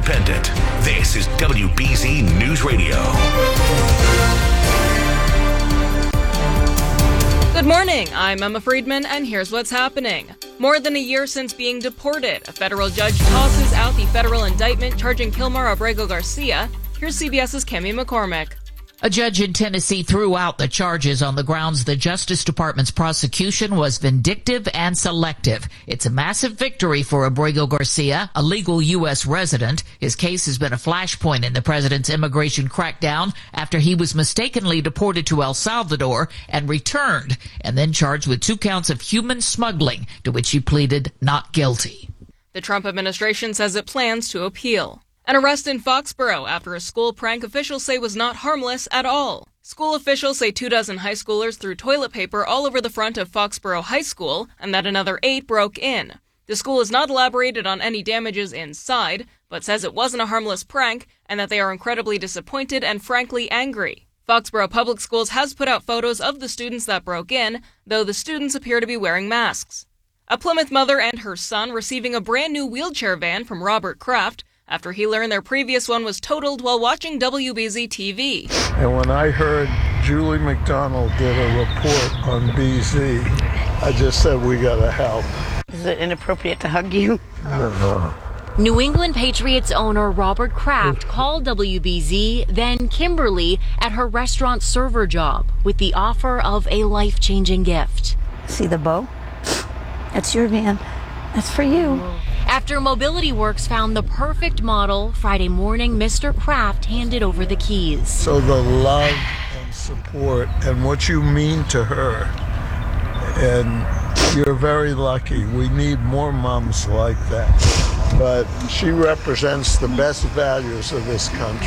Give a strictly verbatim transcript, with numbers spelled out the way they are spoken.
independent. This is W B Z News Radio. Good morning, I'm Emma Friedman, and here's what's happening. More than a year since being deported, a federal judge tosses out the federal indictment charging Kilmar Abrego Garcia. Here's CBS's Cami McCormick. A judge in Tennessee threw out the charges on the grounds the Justice Department's prosecution was vindictive and selective. It's a massive victory for Abrego Garcia, a legal U S resident. His case has been a flashpoint in the president's immigration crackdown after he was mistakenly deported to El Salvador and returned, and then charged with two counts of human smuggling, to which he pleaded not guilty. The Trump administration says it plans to appeal. An arrest in Foxborough after a school prank officials say was not harmless at all. School officials say two dozen high schoolers threw toilet paper all over the front of Foxborough High School and that another eight broke in. The school has not elaborated on any damages inside, but says it wasn't a harmless prank and that they are incredibly disappointed and frankly angry. Foxborough Public Schools has put out photos of the students that broke in, though the students appear to be wearing masks. A Plymouth mother and her son receiving a brand new wheelchair van from Robert Kraft after he learned their previous one was totaled while watching W B Z T V. And when I heard Julie McDonald did a report on B Z, I just said, we gotta help. Is it inappropriate to hug you? No. New England Patriots owner Robert Kraft called W B Z, then Kimberly, at her restaurant server job with the offer of a life-changing gift. See the bow? That's your van. That's for you. After Mobility Works found the perfect model, Friday morning, Mister Kraft handed over the keys. So the love and support and what you mean to her, and you're very lucky. We need more moms like that. But she represents the best values of this country.